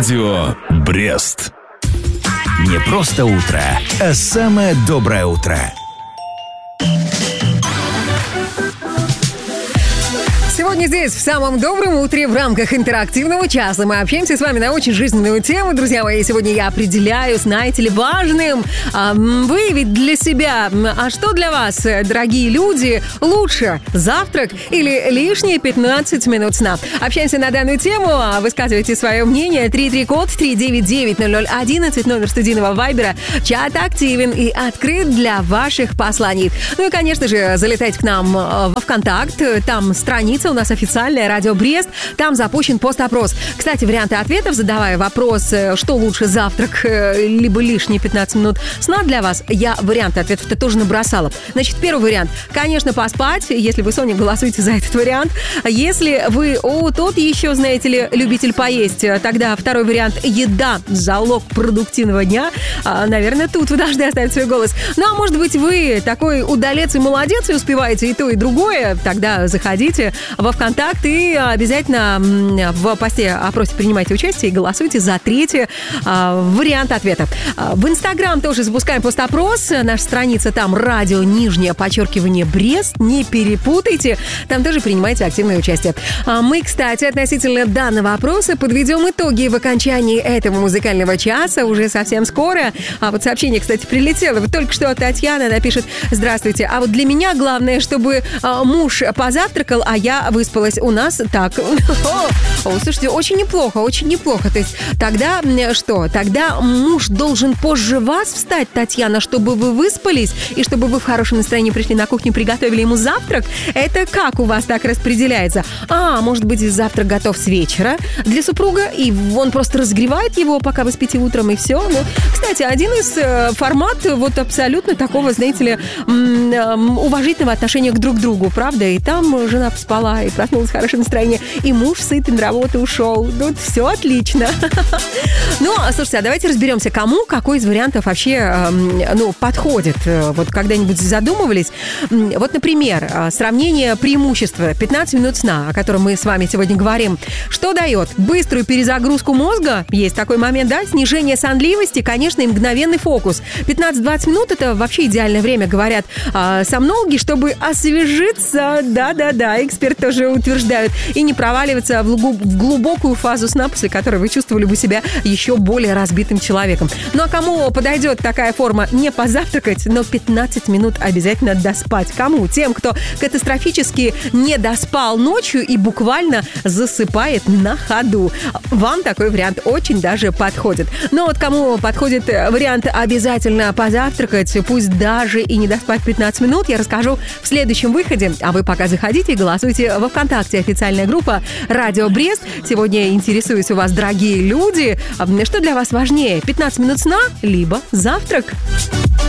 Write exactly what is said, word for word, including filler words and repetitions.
Радио Брест. Не просто утро, а самое доброе утро. Сегодня здесь, в самом добром утре, в рамках интерактивного часа мы общаемся с вами на очень жизненную тему. Друзья мои, сегодня я определяю, знаете ли, важным а, выявить для себя, а что для вас, дорогие люди, лучше, завтрак или лишние пятнадцать минут сна? Общаемся на данную тему, высказывайте свое мнение. три три код три девять девять ноль ноль одиннадцать, номер студийного вайбера. Чат активен и открыт для ваших посланий. Ну и, конечно же, залетайте к нам в ВКонтакт, там страница у нас официальная, Радио Брест. Там запущен пост-опрос. Кстати, варианты ответов, задавая вопрос, что лучше, завтрак, либо лишние пятнадцать минут сна для вас, я варианты ответов-то тоже набросала. Значит, первый вариант. Конечно, поспать. Если вы, Соня, голосуете за этот вариант. Если вы, о, тот еще, знаете ли, любитель поесть, тогда второй вариант. Еда. Залог продуктивного дня. Наверное, тут вы должны оставить свой голос. Ну, а может быть, вы такой удалец и молодец и успеваете и то, и другое. Тогда заходите во ВКонтакт и обязательно в посте опросе принимайте участие и голосуйте за третий а, вариант ответа. В Инстаграм тоже запускаем пост-опрос. Наша страница там радио, нижнее подчеркивание, Брест. Не перепутайте. Там тоже принимайте активное участие. А мы, кстати, относительно данного опроса подведем итоги в окончании этого музыкального часа уже совсем скоро. А вот сообщение, кстати, прилетело. Вот только что Татьяна напишет: здравствуйте. А вот для меня главное, чтобы а, муж позавтракал, а я выспалась. У нас так. О, слушайте, очень неплохо, очень неплохо. То есть тогда что? Тогда муж должен позже вас встать, Татьяна, чтобы вы выспались и чтобы вы в хорошем настроении пришли на кухню и приготовили ему завтрак? Это как у вас так распределяется? А, может быть, завтрак готов с вечера для супруга, и он просто разогревает его, пока вы спите утром, и все. Ну, кстати, один из э, формат вот абсолютно такого, знаете ли, м- м- уважительного отношения к друг другу, правда? И там жена поспала, и проснулась в хорошем настроении, и муж сытый на работу ушел. Ну, все отлично. Ну, слушайте, а давайте разберемся, кому какой из вариантов вообще, ну, подходит. Вот когда-нибудь задумывались? Вот, например, сравнение преимущества пятнадцать минут сна, о котором мы с вами сегодня говорим. Что дает? Быструю перезагрузку мозга, есть такой момент, да? Снижение сонливости, конечно, и мгновенный фокус. пятнадцать-двадцать минут – это вообще идеальное время, говорят сомнологи, чтобы освежиться. Да-да-да, эксперты тоже утверждают. И не проваливаться в глубокую фазу сна, после которой вы чувствовали бы себя еще более разбитым человеком. Ну а кому подойдет такая форма? Не позавтракать, но пятнадцать минут обязательно доспать. Кому? Тем, кто катастрофически не доспал ночью и буквально засыпает на ходу. Вам такой вариант очень даже подходит. Но вот кому подходит вариант обязательно позавтракать, пусть даже и не доспать пятнадцать минут, я расскажу в следующем выходе. А вы пока заходите и голосуйте во ВКонтакте. Официальная группа Радио Брест. Сегодня интересуюсь у вас, дорогие люди, что для вас важнее? пятнадцать минут сна, либо завтрак?